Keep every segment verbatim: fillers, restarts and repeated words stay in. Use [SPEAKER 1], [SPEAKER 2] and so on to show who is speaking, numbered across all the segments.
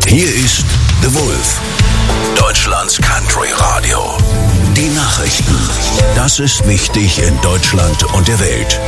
[SPEAKER 1] Hier ist The Wolf, Deutschlands Country Radio. Die Nachrichten. Das ist wichtig in Deutschland und der Welt.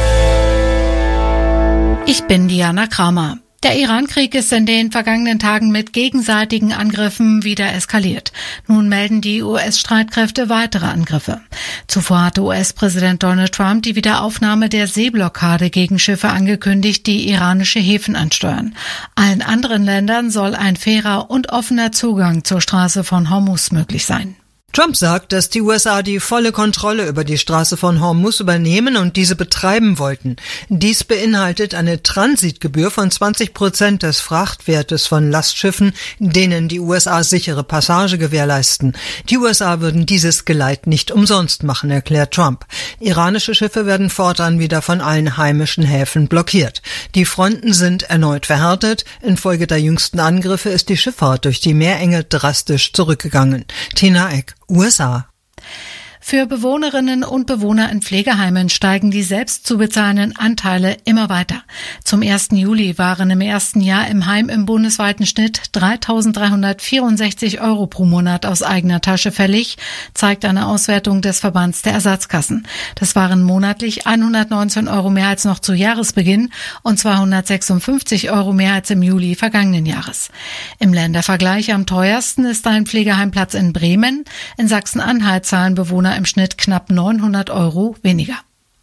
[SPEAKER 2] Ich bin Diana Kramer. Der Iran-Krieg ist in den vergangenen Tagen mit gegenseitigen Angriffen wieder eskaliert. Nun melden die U S-Streitkräfte weitere Angriffe. Zuvor hatte U S-Präsident Donald Trump die Wiederaufnahme der Seeblockade gegen Schiffe angekündigt, die iranische Häfen ansteuern. Allen anderen Ländern soll ein fairer und offener Zugang zur Straße von Hormuz möglich sein.
[SPEAKER 3] Trump sagt, dass die U S A die volle Kontrolle über die Straße von Hormuz übernehmen und diese betreiben wollten. Dies beinhaltet eine Transitgebühr von zwanzig Prozent des Frachtwertes von Lastschiffen, denen die U S A sichere Passage gewährleisten. Die U S A würden dieses Geleit nicht umsonst machen, erklärt Trump. Iranische Schiffe werden fortan wieder von allen heimischen Häfen blockiert. Die Fronten sind erneut verhärtet. Infolge der jüngsten Angriffe ist die Schifffahrt durch die Meerenge drastisch zurückgegangen. Tina Eck, U S A.
[SPEAKER 2] Für Bewohnerinnen und Bewohner in Pflegeheimen steigen die selbst zu bezahlenden Anteile immer weiter. Zum ersten Juli waren im ersten Jahr im Heim im bundesweiten Schnitt dreitausenddreihundertvierundsechzig Euro pro Monat aus eigener Tasche fällig, zeigt eine Auswertung des Verbands der Ersatzkassen. Das waren monatlich hundertneunzehn Euro mehr als noch zu Jahresbeginn und zweihundertsechsundfünfzig Euro mehr als im Juli vergangenen Jahres. Im Ländervergleich am teuersten ist ein Pflegeheimplatz in Bremen. In Sachsen-Anhalt zahlen Bewohner im Schnitt knapp neunhundert Euro weniger.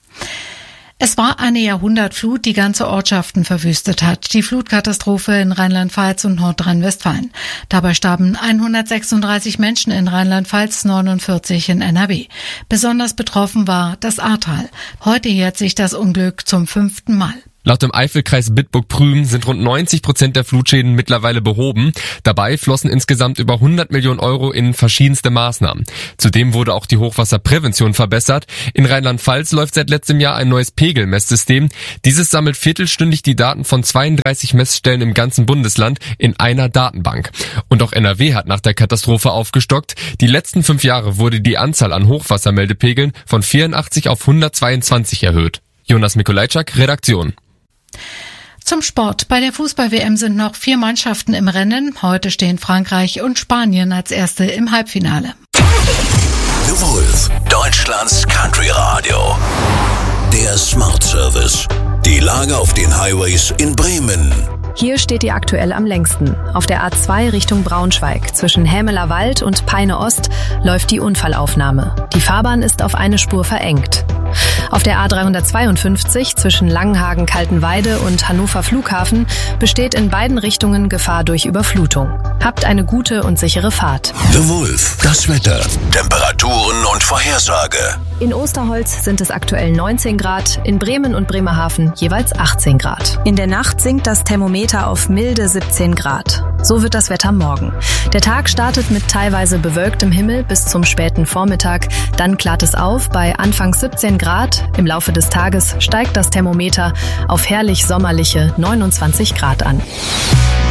[SPEAKER 2] Es war eine Jahrhundertflut, die ganze Ortschaften verwüstet hat. Die Flutkatastrophe in Rheinland-Pfalz und Nordrhein-Westfalen. Dabei starben hundertsechsunddreißig Menschen in Rheinland-Pfalz, neunundvierzig in N R W. Besonders betroffen war das Ahrtal. Heute jährt sich das Unglück zum fünften Mal.
[SPEAKER 4] Laut dem Eifelkreis Bitburg-Prüm sind rund neunzig Prozent der Flutschäden mittlerweile behoben. Dabei flossen insgesamt über hundert Millionen Euro in verschiedenste Maßnahmen. Zudem wurde auch die Hochwasserprävention verbessert. In Rheinland-Pfalz läuft seit letztem Jahr ein neues Pegelmesssystem. Dieses sammelt viertelstündig die Daten von zweiunddreißig Messstellen im ganzen Bundesland in einer Datenbank. Und auch N R W hat nach der Katastrophe aufgestockt. Die letzten fünf Jahre wurde die Anzahl an Hochwassermeldepegeln von vierundachtzig auf hundertzweiundzwanzig erhöht. Jonas Mikolajczak, Redaktion.
[SPEAKER 2] Zum Sport. Bei der Fußball-W M sind noch vier Mannschaften im Rennen. Heute stehen Frankreich und Spanien als Erste im Halbfinale.
[SPEAKER 1] The Wolf, Deutschlands Country Radio. Der Smart Service. Die Lage auf den Highways in Bremen.
[SPEAKER 5] Hier steht die aktuell am längsten. Auf der A zwei Richtung Braunschweig zwischen Hämeler Wald und Peine Ost läuft die Unfallaufnahme. Die Fahrbahn ist auf eine Spur verengt. Auf der A dreihundertzweiundfünfzig zwischen Langenhagen-Kaltenweide und Hannover Flughafen besteht in beiden Richtungen Gefahr durch Überflutung. Habt eine gute und sichere Fahrt.
[SPEAKER 1] The Wolf, das Wetter, Temperaturen und Vorhersage.
[SPEAKER 5] In Osterholz sind es aktuell neunzehn Grad, in Bremen und Bremerhaven jeweils achtzehn Grad. In der Nacht sinkt das Thermometer auf milde siebzehn Grad. So wird das Wetter morgen. Der Tag startet mit teilweise bewölktem Himmel bis zum späten Vormittag. Dann klart es auf bei anfangs siebzehn Grad. Im Laufe des Tages steigt das Thermometer auf herrlich sommerliche neunundzwanzig Grad an.